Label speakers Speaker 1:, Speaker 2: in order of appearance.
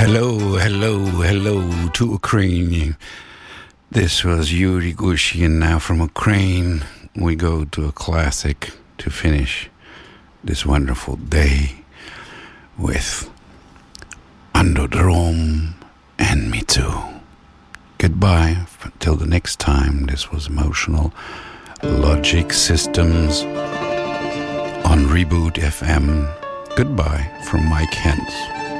Speaker 1: Hello to Ukraine. This was Yuri Gushi, and now from Ukraine we go to a classic to finish this wonderful day with Andodrom and Me Too. Goodbye until the next time. This was Emotional Logic Systems on Reboot FM. Goodbye from Mike Hens.